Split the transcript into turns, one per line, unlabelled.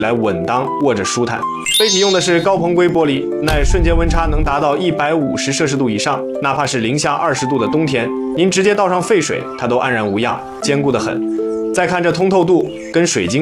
来稳当握着舒坦。杯体用的是高硼硅玻璃，耐瞬间温差能达到150摄氏度以上，哪怕是零下20度的冬天，您直接倒上沸水，它都安然无恙，坚固得很。再看这通透度，跟水晶